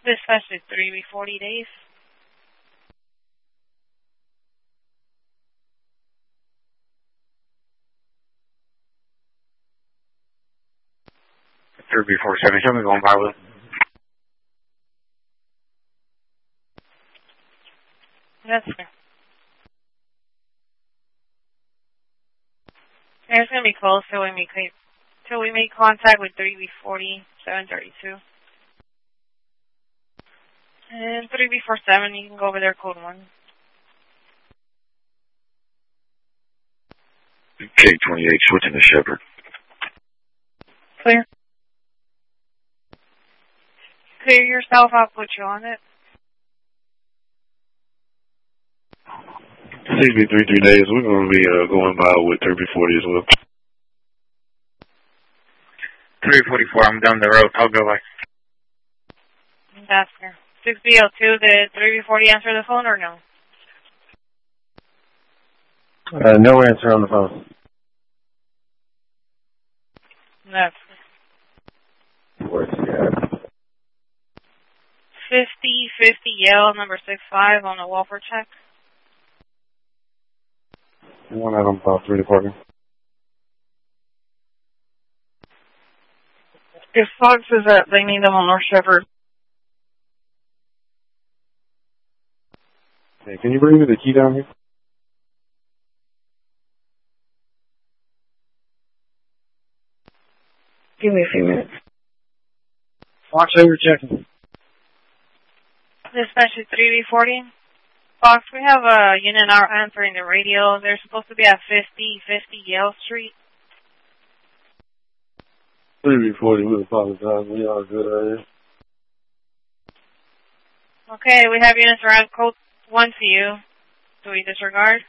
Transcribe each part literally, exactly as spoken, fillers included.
Dispatch to three B forty days. three B four seven, show me going by with. That's fair. It's going to be closed till we make, till we make contact with three B forty, seven thirty-two. And three B forty-seven, you can go over there, code one. K twenty-eight, switching to Shepherd. Clear. Clear yourself, I'll put you on it. six B three three days, we're going to be uh, going by with three B forty as well. three forty-four, I'm down the road, I'll go by. That's fair. six B zero two, did three B forty answer the phone or no? Uh, no answer on the phone. That's fair. Where's he at? fifty fifty Yale, number six five on the Walford check. One out on about three to four. If Fox is up, they need them on North Shepherd. Hey, can you bring me the key down here? Give me a few minutes. Fox over checking. Dispatch to three B forty. Fox, we have a unit now answering the radio. They're supposed to be at fifty fifty Yale Street. three B forty, we apologize. We are good at it. Okay, we have units around code one to you. Do we disregard?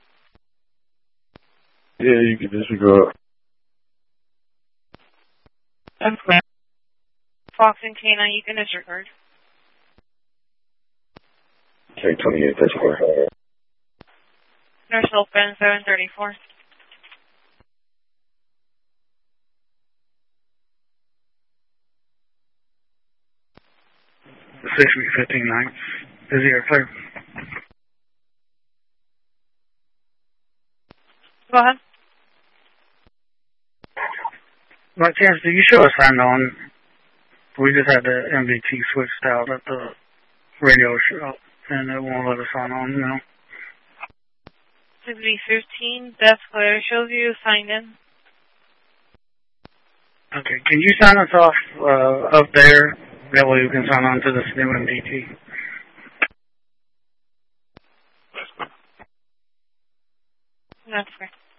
Yeah, you can disregard. That's clear. Fox and K nine, you can disregard. K twenty-eight, that's four. Nurse open, seven thirty-four. six B fifteen nine, is he clear? Go ahead. By chance, do you show us signed on? We just had the M V T switched out at the radio show, and it won't let us sign on, you know? six B fifteen, that's clear. It shows you signed in. Okay, can you sign us off uh, up there? That way we can sign on to this new M V T. That's clear.